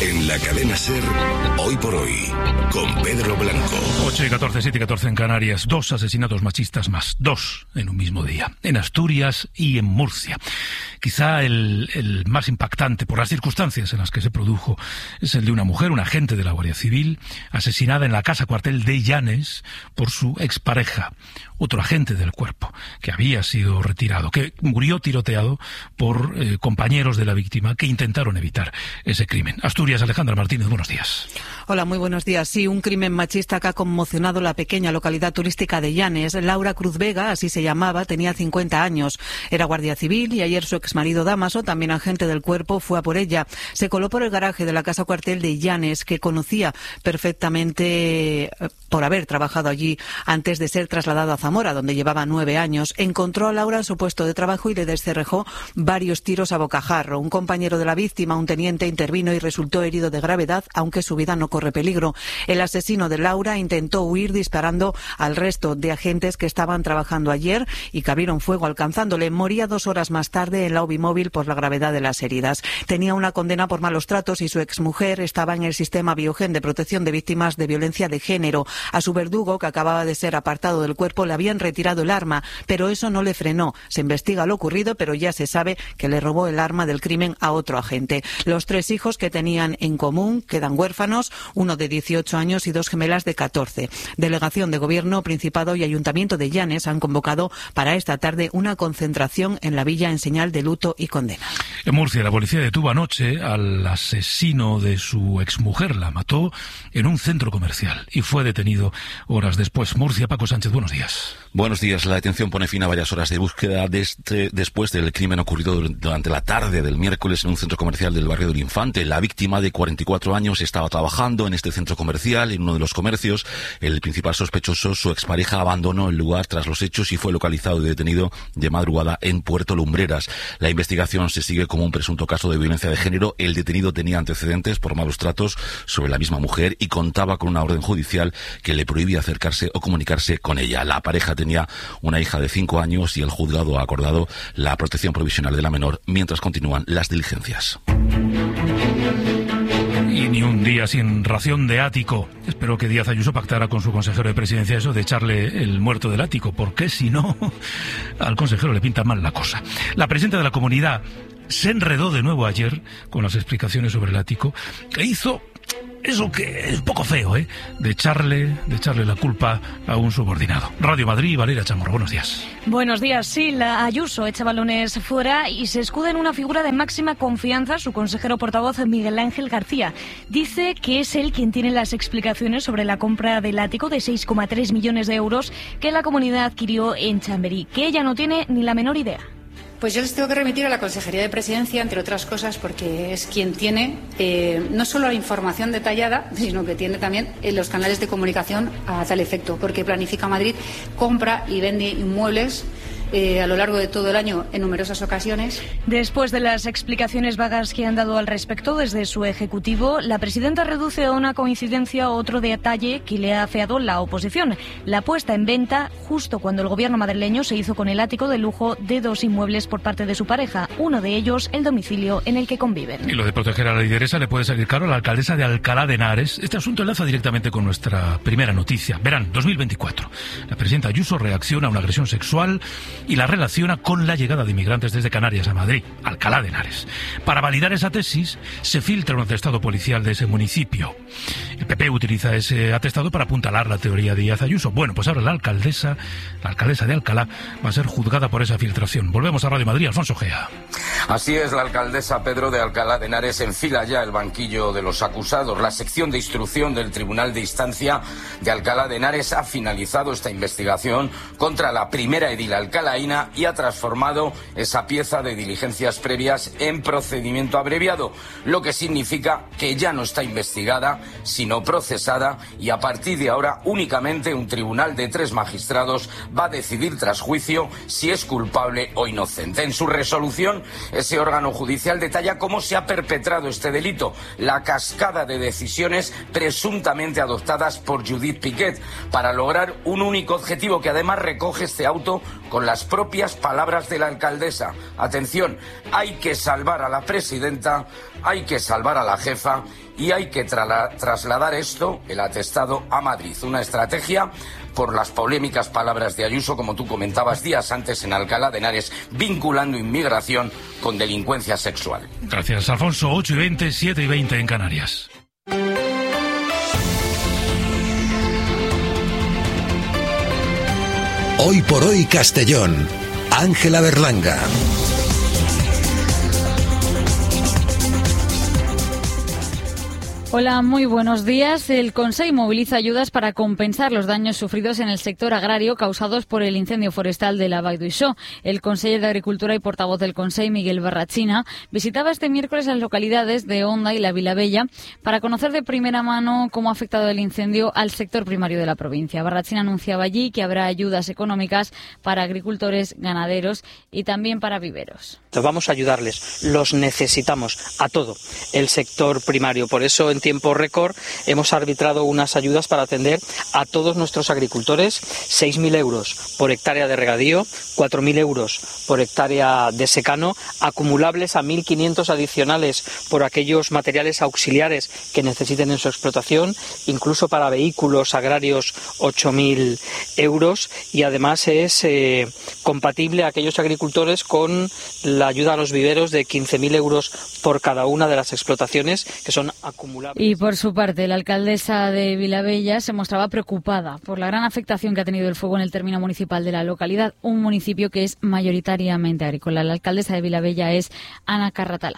En la cadena SER, Hoy por Hoy, con Pedro Blanco. 8:14, 7:14 en Canarias. 2 asesinatos machistas más. 2 en un mismo día. En Asturias y en Murcia. Quizá el más impactante por las circunstancias en las que se produjo es el de una mujer, un agente de la Guardia Civil, asesinada en la casa cuartel de Llanes por su expareja, otro agente del cuerpo, que había sido retirado, que murió tiroteado por compañeros de la víctima que intentaron evitar ese crimen. Asturias, Alejandra Martínez, buenos días. Hola, muy buenos días. Sí, un crimen machista que ha conmocionado la pequeña localidad turística de Llanes. Laura Cruz Vega, así se llamaba, tenía 50 años. Era guardia civil y ayer su exmarido Dámaso, también agente del cuerpo, fue a por ella. Se coló por el garaje de la casa cuartel de Llanes, que conocía perfectamente por haber trabajado allí antes de ser trasladado a Zamora, donde llevaba 9 años. Encontró a Laura en su puesto de trabajo y le descerrejó varios tiros a bocajarro. Un compañero de la víctima, un teniente, intervino y resultó herido de gravedad, aunque su vida no corre peligro. El asesino de Laura intentó huir disparando al resto de agentes que estaban trabajando ayer y que abrieron fuego alcanzándole. Moría 2 horas más tarde en la UBI móvil por la gravedad de las heridas. Tenía una condena por malos tratos y su exmujer estaba en el sistema Biogen de protección de víctimas de violencia de género. A su verdugo, que acababa de ser apartado del cuerpo, le habían retirado el arma, pero eso no le frenó. Se investiga lo ocurrido, pero ya se sabe que le robó el arma del crimen a otro agente. Los 3 hijos que tenían en común quedan huérfanos, uno de 18 años y 2 gemelas de 14. Delegación de Gobierno, Principado y Ayuntamiento de Llanes han convocado para esta tarde una concentración en la villa en señal de luto y condena. En Murcia, la policía detuvo anoche al asesino de su exmujer. La mató en un centro comercial y fue detenido horas después. Murcia, Paco Sánchez, buenos días. Buenos días. La detención pone fin a varias horas de búsqueda después del crimen ocurrido durante la tarde del miércoles en un centro comercial del barrio del Infante. La víctima, de 44 años, estaba trabajando en este centro comercial, en uno de los comercios. El principal sospechoso, su expareja, abandonó el lugar tras los hechos y fue localizado y detenido de madrugada en Puerto Lumbreras. La investigación se sigue como un presunto caso de violencia de género. El detenido tenía antecedentes por malos tratos sobre la misma mujer y contaba con una orden judicial que le prohibía acercarse o comunicarse con ella. La pareja tenía una hija de 5 años y el juzgado ha acordado la protección provisional de la menor mientras continúan las diligencias. Y ni un día sin ración de ático. Espero que Díaz Ayuso pactara con su consejero de presidencia eso de echarle el muerto del ático, porque si no, al consejero le pinta mal la cosa. La presidenta de la comunidad se enredó de nuevo ayer con las explicaciones sobre el ático e hizo eso que es un poco feo, de echarle la culpa a un subordinado. Radio Madrid, Valeria Chamorro, buenos días. Buenos días. Sí, la Ayuso echa balones fuera y se escuda en una figura de máxima confianza, su consejero portavoz Miguel Ángel García. Dice que es él quien tiene las explicaciones sobre la compra del ático de 6,3 millones de euros que la comunidad adquirió en Chamberí, que ella no tiene ni la menor idea. Pues yo les tengo que remitir a la Consejería de Presidencia, entre otras cosas, porque es quien tiene no solo la información detallada, sino que tiene también los canales de comunicación a tal efecto, porque Planifica Madrid compra y vende inmuebles a lo largo de todo el año en numerosas ocasiones. Después de las explicaciones vagas que han dado al respecto desde su ejecutivo, la presidenta reduce a una coincidencia otro detalle que le ha afeado la oposición: la puesta en venta justo cuando el gobierno madrileño se hizo con el ático de lujo de 2 inmuebles por parte de su pareja, uno de ellos el domicilio en el que conviven. Y lo de proteger a la lideresa le puede salir caro a la alcaldesa de Alcalá de Henares. Este asunto enlaza directamente con nuestra primera noticia. Verán, 2024. La presidenta Ayuso reacciona a una agresión sexual y la relaciona con la llegada de inmigrantes desde Canarias a Madrid, Alcalá de Henares. Para validar esa tesis, se filtra un atestado policial de ese municipio. El PP utiliza ese atestado para apuntalar la teoría de Díaz Ayuso. Bueno, pues ahora la alcaldesa de Alcalá va a ser juzgada por esa filtración. Volvemos a Radio Madrid, Alfonso Gea. Así es, la alcaldesa Pedro de Alcalá de Henares enfila ya el banquillo de los acusados. La sección de instrucción del Tribunal de Instancia de Alcalá de Henares ha finalizado esta investigación contra la primera edil alcalaína y ha transformado esa pieza de diligencias previas en procedimiento abreviado, lo que significa que ya no está investigada, sino procesada, y a partir de ahora únicamente un tribunal de 3 magistrados va a decidir tras juicio si es culpable o inocente. En su resolución, ese órgano judicial detalla cómo se ha perpetrado este delito, la cascada de decisiones presuntamente adoptadas por Judith Piquet para lograr un único objetivo que además recoge este auto con las propias palabras de la alcaldesa. Atención, hay que salvar a la presidenta, hay que salvar a la jefa y hay que trasladar esto, el atestado, a Madrid. Una estrategia por las polémicas palabras de Ayuso, como tú comentabas días antes en Alcalá de Henares, vinculando inmigración con delincuencia sexual. Gracias, Alfonso. 8:20, 7:20 en Canarias. Hoy por hoy Castellón. Ángela Berlanga. Hola, muy buenos días. El Consell moviliza ayudas para compensar los daños sufridos en el sector agrario causados por el incendio forestal de la Vall d'Uixó. El conseller de Agricultura y portavoz del Consell, Miguel Barrachina, visitaba este miércoles las localidades de Onda y la Vilavella para conocer de primera mano cómo ha afectado el incendio al sector primario de la provincia. Barrachina anunciaba allí que habrá ayudas económicas para agricultores, ganaderos y también para viveros. Vamos a ayudarles, los necesitamos a todo el sector primario. Por eso, en tiempo récord, hemos arbitrado unas ayudas para atender a todos nuestros agricultores: 6.000 euros por hectárea de regadío, 4.000 euros por hectárea de secano, acumulables a 1.500 adicionales por aquellos materiales auxiliares que necesiten en su explotación, incluso para vehículos agrarios 8.000 euros, y además es compatible a aquellos agricultores con la ayuda a los viveros de 15.000 euros por cada una de las explotaciones, que son acumulables. Y por su parte, la alcaldesa de Vilavella se mostraba preocupada por la gran afectación que ha tenido el fuego en el término municipal de la localidad, un municipio que es mayoritariamente agrícola. La alcaldesa de Vilavella es Ana Carratala.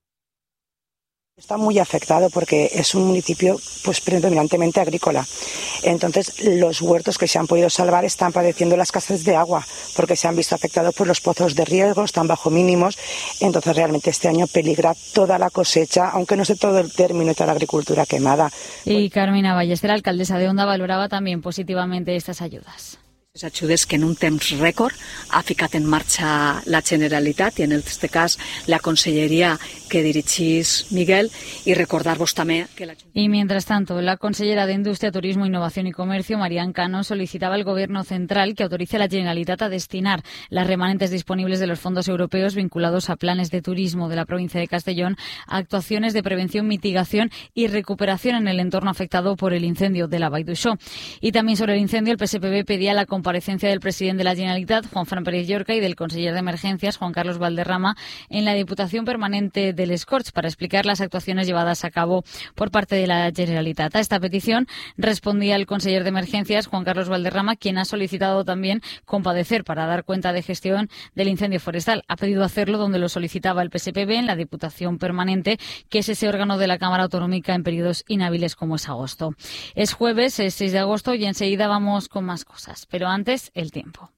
Está muy afectado porque es un municipio pues predominantemente agrícola. Entonces, los huertos que se han podido salvar están padeciendo la escasez de agua porque se han visto afectados por los pozos de riego, están bajo mínimos. Entonces, realmente este año peligra toda la cosecha, aunque no sé todo el término y toda la agricultura quemada. Y Carmina Ballester, alcaldesa de Onda, valoraba también positivamente estas ayudas. Les ajudes que en un temps rècord ha ficat en marxa la Generalitat i en este cas la conselleria que dirigís Miguel, y recordar-vos també que la... Y mientras tanto, la consellera de Industria, Turismo, Innovación y Comercio, Marián Cano, solicitaba al Gobierno central que autorice a la Generalitat a destinar las remanentes disponibles de los fondos europeos vinculados a planes de turismo de la provincia de Castellón a actuaciones de prevención, mitigación y recuperación en el entorno afectado por el incendio de la Vall d'Uixó. Y también sobre el incendio, el PSPB pedía la comparecencia del presidente de la Generalitat, Juanfran Pérez Llorca, y del conseller de Emergencias, Juan Carlos Valderrama, en la Diputación Permanente del Escorts para explicar las actuaciones llevadas a cabo por parte de la Generalitat. A esta petición respondía el conseller de Emergencias, Juan Carlos Valderrama, quien ha solicitado también comparecer para dar cuenta de gestión del incendio forestal. Ha pedido hacerlo donde lo solicitaba el PSPB, en la Diputación Permanente, que es ese órgano de la Cámara Autonómica en periodos inhábiles como es agosto. Es jueves, es 6 de agosto, y enseguida vamos con más cosas. Pero antes, el tiempo.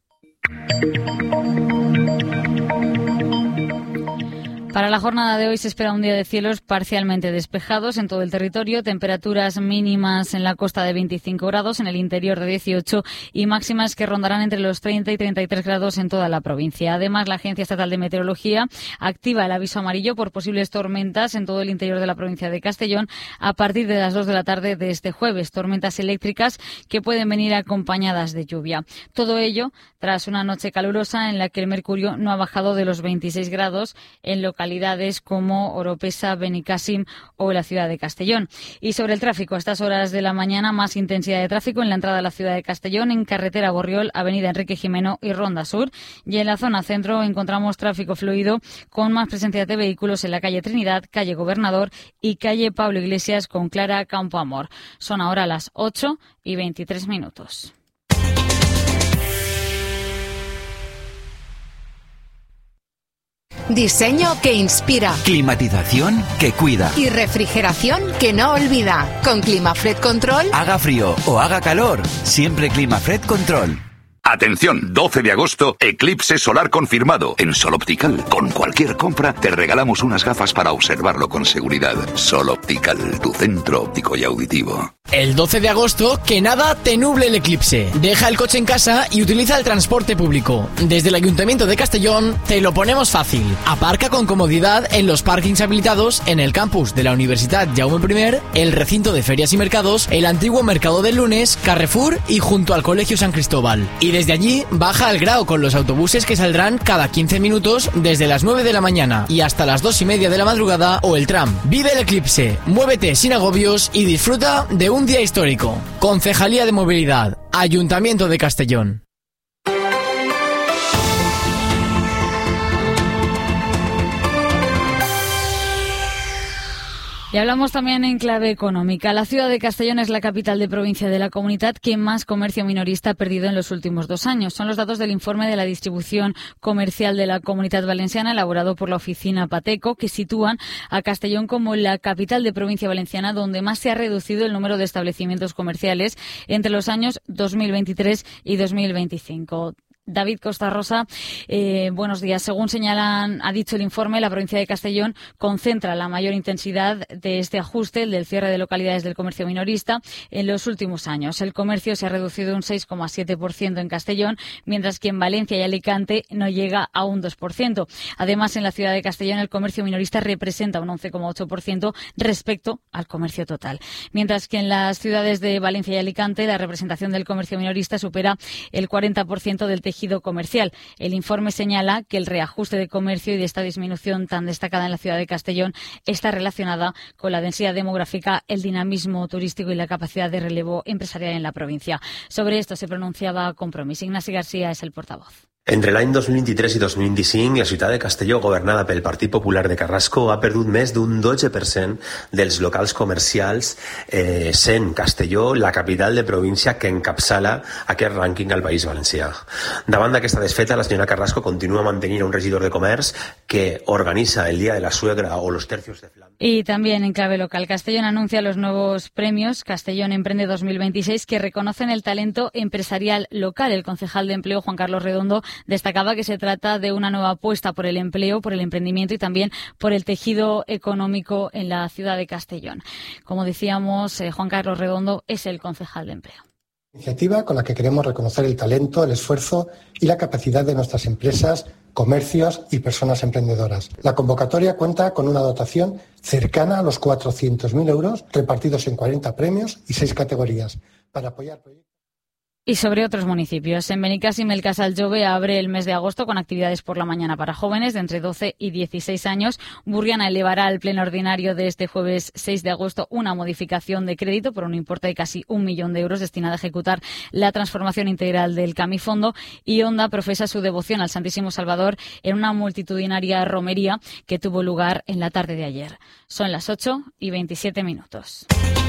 Para la jornada de hoy se espera un día de cielos parcialmente despejados en todo el territorio, temperaturas mínimas en la costa de 25 grados, en el interior de 18 y máximas que rondarán entre los 30 y 33 grados en toda la provincia. Además, la Agencia Estatal de Meteorología activa el aviso amarillo por posibles tormentas en todo el interior de la provincia de Castellón a partir de las 2 de la tarde de este jueves, tormentas eléctricas que pueden venir acompañadas de lluvia. Todo ello tras una noche calurosa en la que el mercurio no ha bajado de los 26 grados en localidades como Oropesa, Benicàssim o la ciudad de Castellón. Y sobre el tráfico, a estas horas de la mañana, más intensidad de tráfico en la entrada a la ciudad de Castellón, en carretera Borriol, avenida Enrique Gimeno y Ronda Sur. Y en la zona centro encontramos tráfico fluido con más presencia de vehículos en la calle Trinidad, calle Gobernador y calle Pablo Iglesias con Clara Campoamor. Son ahora las 8:23. Diseño que inspira. Climatización que cuida. Y refrigeración que no olvida. Con Climafred Control. Haga frío o haga calor, siempre Climafred Control. Atención, 12 de agosto, eclipse solar confirmado en Sol Optical. Con cualquier compra te regalamos unas gafas para observarlo con seguridad. Sol Optical, tu centro óptico y auditivo. El 12 de agosto, que nada te nuble el eclipse. Deja el coche en casa y utiliza el transporte público. Desde el Ayuntamiento de Castellón te lo ponemos fácil. Aparca con comodidad en los parkings habilitados en el campus de la Universidad Jaume I, el recinto de ferias y mercados, el antiguo Mercado del Lunes, Carrefour y junto al Colegio San Cristóbal. Y Desde allí, baja al Grao con los autobuses que saldrán cada 15 minutos desde las 9 de la mañana y hasta las 2:30 de la madrugada, o el tram. Vive el eclipse, muévete sin agobios y disfruta de un día histórico. Concejalía de Movilidad, Ayuntamiento de Castellón. Y hablamos también en clave económica. La ciudad de Castellón es la capital de provincia de la comunidad que más comercio minorista ha perdido en los últimos 2 años. Son los datos del informe de la distribución comercial de la Comunidad Valenciana elaborado por la oficina Pateco, que sitúan a Castellón como la capital de provincia valenciana donde más se ha reducido el número de establecimientos comerciales entre los años 2023 y 2025. David Costa Rosa, buenos días. Según ha dicho el informe, la provincia de Castellón concentra la mayor intensidad de este ajuste, el del cierre de localidades del comercio minorista, en los últimos años. El comercio se ha reducido un 6,7% en Castellón, mientras que en Valencia y Alicante no llega a un 2%. Además, en la ciudad de Castellón el comercio minorista representa un 11,8% respecto al comercio total. Mientras que en las ciudades de Valencia y Alicante la representación del comercio minorista supera el 40% del tejido comercial. El informe señala que el reajuste de comercio y de esta disminución tan destacada en la ciudad de Castellón está relacionada con la densidad demográfica, el dinamismo turístico y la capacidad de relevo empresarial en la provincia. Sobre esto se pronunciaba Compromís. Ignasi García es el portavoz. Entre l'any 2023 i 2025, la ciutat de Castelló, governada pel Partit Popular de Carrasco, ha perdut més d'un 12% dels locals comercials, sent Castelló la capital de província que encapçala aquest rànquing al País Valencià. Davant d'aquesta desfeta, la senyora Carrasco continua mantenint un regidor de comerç que organiza el Día de la Suegra o los tercios de Flandes. Y también en clave local, Castellón anuncia los nuevos premios Castellón Emprende 2026 que reconocen el talento empresarial local. El concejal de Empleo, Juan Carlos Redondo, destacaba que se trata de una nueva apuesta por el empleo, por el emprendimiento y también por el tejido económico en la ciudad de Castellón. Como decíamos, Juan Carlos Redondo es el concejal de Empleo. Iniciativa con la que queremos reconocer el talento, el esfuerzo y la capacidad de nuestras empresas, comercios y personas emprendedoras. La convocatoria cuenta con una dotación cercana a los 400.000 euros repartidos en 40 premios y 6 categorías para apoyar proyectos. Y sobre otros municipios, en Benicàssim el Casal Jove abre el mes de agosto con actividades por la mañana para jóvenes de entre 12 y 16 años. Burriana elevará al pleno ordinario de este jueves 6 de agosto una modificación de crédito por un importe de casi 1 millón de euros destinada a ejecutar la transformación integral del Camifondo. Y Onda profesa su devoción al Santísimo Salvador en una multitudinaria romería que tuvo lugar en la tarde de ayer. Son las 8:27.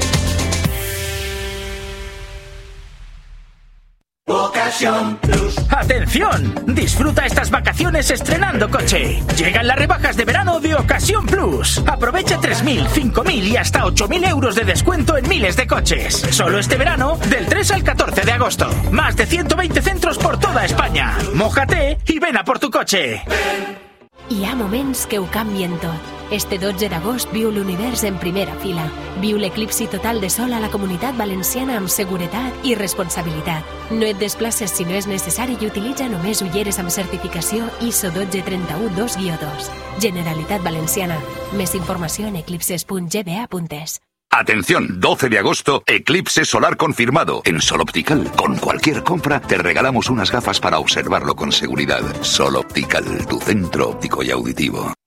Ocasión Plus. ¡Atención! Disfruta estas vacaciones estrenando coche. Llegan las rebajas de verano de Ocasión Plus. Aprovecha 3.000, 5.000 y hasta 8.000 euros de descuento en miles de coches. Solo este verano, del 3 al 14 de agosto. Más de 120 centros por toda España. Mójate y ven a por tu coche. Hi ha moments que ho canvien tot. Este 12 d'agost viu l'univers en primera fila. Viu l'eclipsi total de sol a la Comunitat Valenciana amb seguretat i responsabilitat. No et desplaces si no és necessari i utilitza només ulleres amb certificació ISO 12312-2. Generalitat Valenciana. Més informació en eclipses.gba.es. Atención, 12 de agosto, eclipse solar confirmado. En Sol Optical, con cualquier compra, te regalamos unas gafas para observarlo con seguridad. Sol Optical, tu centro óptico y auditivo.